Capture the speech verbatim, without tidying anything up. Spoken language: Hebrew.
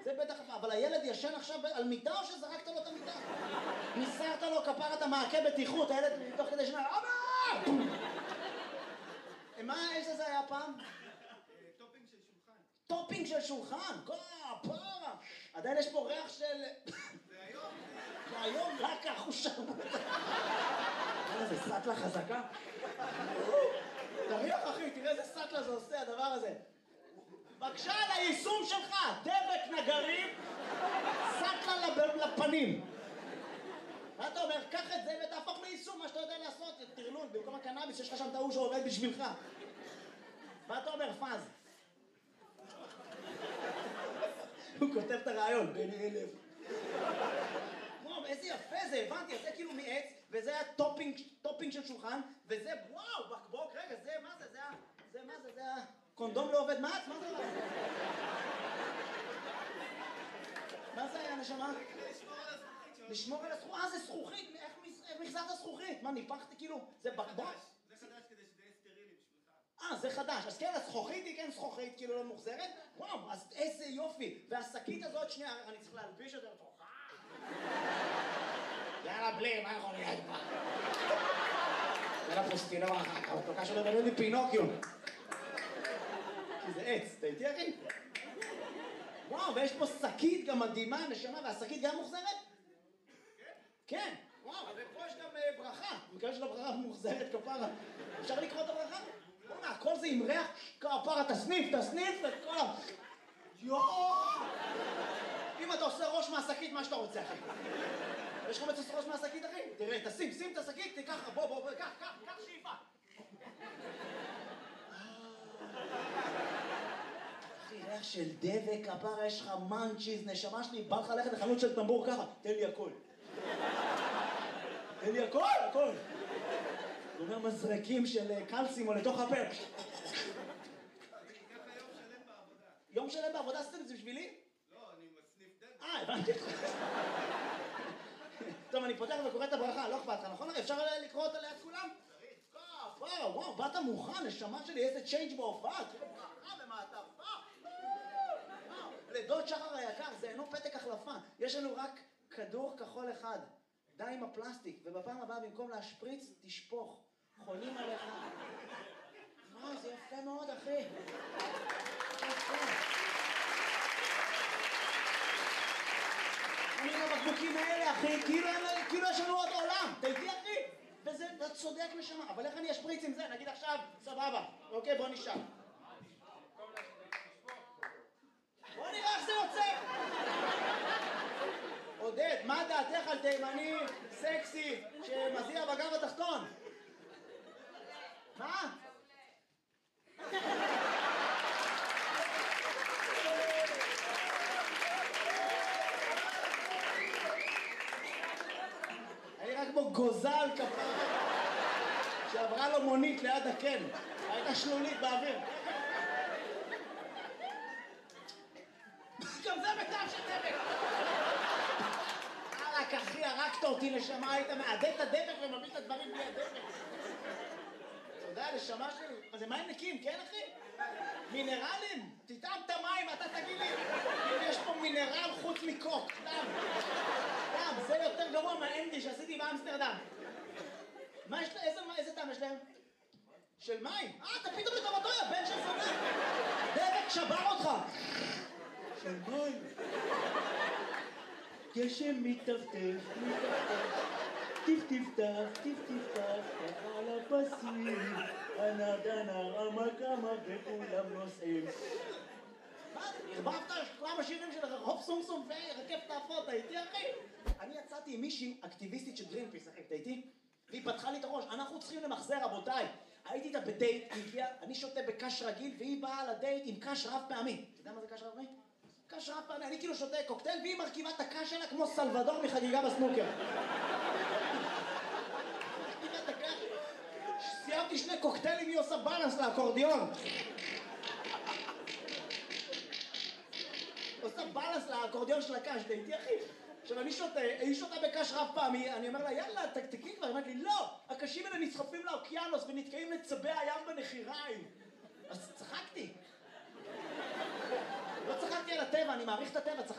זה בטח, אבל הילד ישן עכשיו על מיטה או שזרקת לו את המיטה? ניסרת לו כפרת המעקה בטיחות, הילד מתוך כדי שנה, אבא! מה, איזה זה היה פעם? טופינג של שולחן. טופינג של שולחן, כל הפרה. עדיין יש פה ריח של... זה היום. זה היום רק החושר. איזה סטלה חזקה. תריח אחי, תראה איזה סטלה זה עושה הדבר הזה. בבקשה על היישום שלך, דבק נגרים, סטלה לפנים. מה אתה אומר? קח את זה ותהפוך ליישום מה שאתה יודע לעשות, תרלול, במקום הקנאביס שיש לך שם טעו שעובד בשבילך. מה אתה אומר, פאז? הוא כותב את הרעיון, בין אלף. וואו, איזה יפה זה, הבנתי, זה כאילו מעץ, וזה היה טופינג, טופינג של שולחן, וזה, וואו, בקבוק, רגע, זה, מה זה, זה, זה, מה זה, זה, קונדום לא עובד מעץ, מה זה? מה זה היה, נשמה? לשמור על הזכוכית, אה, זה זכוכית, איך מחזרת זכוכית? מה, ניפחתי כאילו, זה בקבוק? זה חדש כדי שזה יהיה סטרילי בשבילך. אה, זה חדש, אז כן, הזכוכית היא כן זכוכית, כאילו לא מוחזרת? וואו, אז איזה יופי, והשקית הזאת, שנייה, אני צריך להלביש את זה לתוכה. יאללה, בלי, מה יכול להיות פה? יאללה, פוסטינור אחר כך, אותו קשור לבנות לי פינוקיו. כי זה עץ, אתה איתי אחי? וואו, ויש פה שקית גם מדהימה, נשמה, והשקית גם מוחזרת? כן, וואו, ופה יש גם ברכה, בגלל של הברכה מוחזרת כפרה. אפשר לקרוא את הברכה? בוא'נה, הכל זה עם ריח כפרה, תסניף, תסניף, וכל ה... יואו! אם אתה עושה ראש מהשקית, מה שאתה רוצה, אחי? יש לך מצוס ראש מהשקית, אחי? תראה, תשים, שים את השקית, תיקח, בוא, בוא, בוא, קח, קח, קח שאיפה. אחי, ריח של דבק, כפרה, יש לך מנצ'יז, נשמה שלי, בא לך ללכת לחנות של טמבור ככה, תן לי הכל. תן לי הכל, הכל. הוא אומר מזרקים של קלסימו לתוך הפה. ככה יום שלם בעבודה. יום שלם בעבודה עשיתם את זה בשבילי? לא, אני מסניף דבק. אה, הבנתי. טוב, אני פותח וקורא את הברכה, לא אכפת לך, נכון? אפשר לקרוא אותה ליד כולם? צריך. וואו, וואו, באת מוכן, נשמה שלי, איזה צ'יינג' בהופעה, תראה ברכה במעטפה. לדוד שחר היקר, זה אינו פתק החלפה, יש לנו רק כדור כחול אחד. די עם הפלסטיק, ובפעם הבאה במקום להשפריץ, תשפוך. חולים עליך. וואו, זה יפה מאוד, אחי. יפה. אני עם הבקבוקים האלה, אחי, כאילו יש לנו עוד עולם. אתה איתי, אחי? וזה, אתה צודק נשמה. אבל איך אני אשפריץ עם זה? נגיד עכשיו, סבבה. אוקיי, בוא נשאר. בוא נראה איך זה יוצא. עודד, מה דעתך על תימני סקסי שמזיע בגב התחתון? מה? אני רק כמו גוזל כפרה שעברה לו מונית ליד הקן, הייתה שלולית באוויר. גם זה בטעם של דבק. רק אחי, הרגת אותי נשמה, היית מעדד את הדבק ומביא את הדברים בלי הדבק. אתה יודע, נשמה שלי, זה מים נקיים, כן אחי? מינרלים? תטעם את המים, אתה תגיד לי אם יש פה מינרל חוץ מקוק, דם. דם, זה יותר גרוע מהאנדי שעשיתי באמסטרדם. מה יש להם? איזה טעם יש להם? של מים? אה, אתה פתאום לטובתו, יא בן של זמן. דבק שבר אותך. של מים. גשם מתטפטף, מתטפטף, טיפ-טיפטף, טיפ-טיפטף, ככה על הפסים, הנר דנר, עמק עמק וכולם נוסעים. מה, הרבבת כמה שירים של הופ סום סום ורכבת תעפות, הייתי אחי? אני יצאתי עם מישהי אקטיביסטית של גרינפיס, אחי, הייתי? והיא פתחה לי את הראש, אנחנו צריכים למחזר, רבותיי. הייתי איתה בדייט, היא הגיעה, אני שותה בקש רגיל, והיא באה לדייט עם קש רב פעמי. אתה יודע מה זה קש רב פעמי? קש רב פעמי, אני כאילו שותה קוקטייל, והיא מרכיבה את הקש שלה כמו סלבדור מחגיגה בסנוקר. סיימתי שני קוקטיילים, היא עושה בלנס לאקורדיון. עושה בלנס לאקורדיון של הקש, דייטי אחי. עכשיו אני שותה, היא שותה בקש רב פעמי, אני אומר לה יאללה תקתקי כבר, היא אומרת לי לא, הקשים האלה נסחפים לאוקיינוס ונתקעים לצבי הים בנחיריים. אז צחקתי. לא צחקתי על הטבע, אני מעריך את הטבע, צחקתי.